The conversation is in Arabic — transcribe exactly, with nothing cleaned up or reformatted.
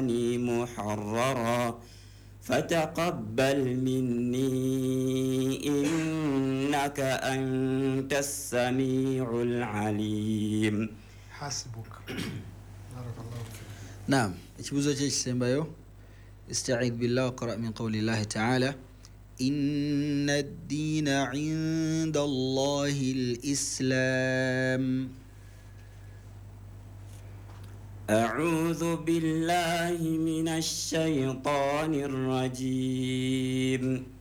محررا فتقبل مني إنك أنت السميع العليم. حسبك. بارك الله فيك. نعم. ikibuzo cye kisembayo استعيذ بالله وقرأ من قول الله تعالى إن الدين عند الله الإسلام. أعوذ بالله من الشيطان الرجيم.